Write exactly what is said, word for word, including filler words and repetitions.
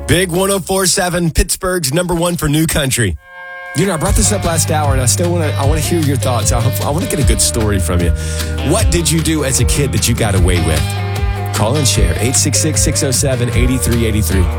Big one oh four point seven, Pittsburgh's number one for new country. You know, I brought this up last hour, and I still want to I want to hear your thoughts. I, I want to get a good story from you. What did you do as a kid that you got away with? Call and share, eight six six, six oh seven, eight three eight three.